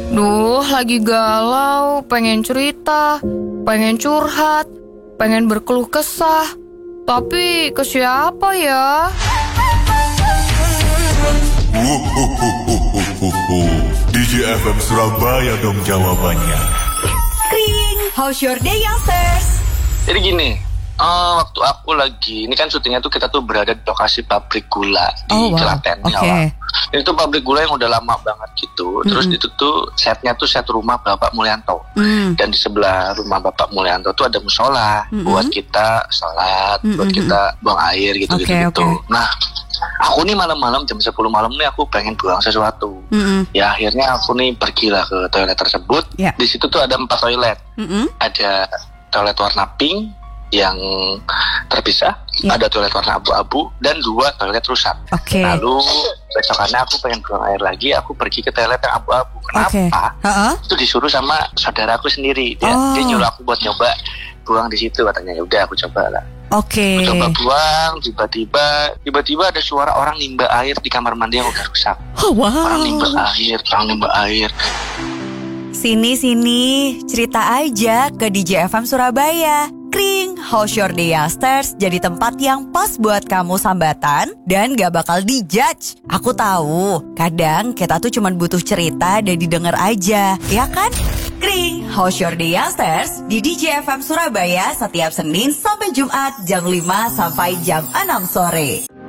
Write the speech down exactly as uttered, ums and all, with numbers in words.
Duh, lagi galau, pengen cerita, pengen curhat, pengen berkeluh kesah. Tapi ke siapa ya? D J F M Surabaya dong jawabannya. Kring, how's your day youngsters? Jadi gini, uh, waktu aku lagi, ini kan syutingnya tuh kita tuh berada di lokasi pabrik gula di Oh, wow. Klaten. Oke. Okay. Ini tuh pabrik gula yang udah lama banget gitu. Terus Mm-mm. itu tuh setnya tuh set rumah Bapak Mulyanto. Mm. Dan di sebelah rumah Bapak Mulyanto tuh ada musola Mm-mm. buat kita sholat, Mm-mm. buat kita buang air gitu-gitu. Oke, gitu. oke. Nah, aku nih malam-malam jam sepuluh malam nih aku pengen buang sesuatu. Mm-mm. Ya akhirnya aku nih pergilah ke toilet tersebut. Ya. Di situ tuh ada empat toilet. Mm-mm. Ada toilet warna pink yang terpisah, Ya. ada toilet warna abu-abu, dan dua toilet rusak. Oke. Lalu besokannya aku pengen buang air lagi, aku pergi ke toilet yang abu-abu. Kenapa? Oke. Ha-ha. Itu disuruh sama saudaraku sendiri. Dia, Oh. dia nyuruh aku buat nyoba buang di situ, katanya. Ya udah aku coba lah. Oke. Aku coba buang, tiba-tiba tiba-tiba ada suara orang nimba air di kamar mandi yang udah rusak. Oh, wow. Orang nimba air, orang nimba air. Sini-sini, cerita aja ke D J F M Surabaya. Kring, how's your day youngsters jadi tempat yang pas buat kamu sambatan dan gak bakal dijudge. Aku tahu, kadang kita tuh cuma butuh cerita dan didengar aja, ya kan? Kring, how's your day youngsters di D J F M Surabaya setiap Senin sampai Jumat jam lima sampai jam enam sore.